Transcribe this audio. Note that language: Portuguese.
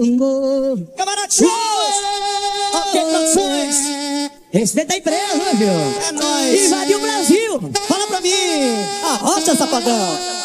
Camarada Shows! Ok, Produções! Esse daí tá em preso, meu filho? É nóis! Invadiu o Brasil! Fala pra mim! Arrocha, safadão!